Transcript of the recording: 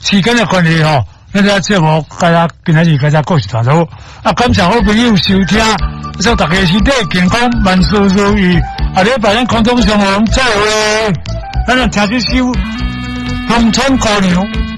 时间的关系吼，咱这节目今仔日告一段落。感谢好朋友收听，祝大家身体健康，万事如意。礼拜咱空中相逢再会。咱来听这首《农村姑娘》。